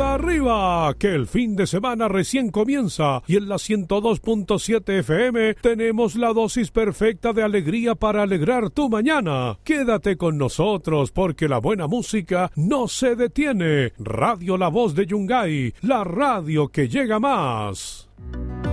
arriba, que el fin de semana recién comienza y en la 102.7 FM tenemos la dosis perfecta de alegría para alegrar tu mañana. Quédate con nosotros porque la buena música no se detiene. Radio La Voz de Yungay, la radio que llega más.